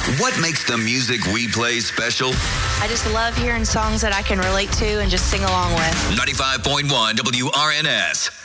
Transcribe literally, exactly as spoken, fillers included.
What makes the music we play special? I just love hearing songs that I can relate to and just sing along with. ninety-five point one W R N S.